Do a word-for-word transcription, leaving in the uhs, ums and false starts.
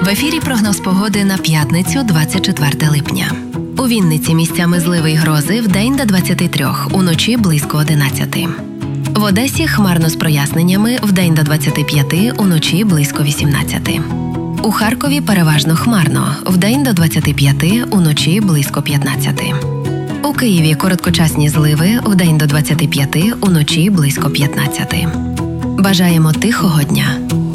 В ефірі прогноз погоди на п'ятницю, двадцять четверте липня. У Вінниці місцями зливи й грози вдень до двадцяти трьох, уночі близько одинадцяти. В Одесі хмарно з проясненнями вдень до двадцяти п'яти, уночі близько вісімнадцяти. У Харкові переважно хмарно, вдень до двадцяти п'яти, уночі близько п'ятнадцяти. У Києві короткочасні зливи, вдень до двадцяти п'яти, уночі близько п'ятнадцяти. Бажаємо тихого дня!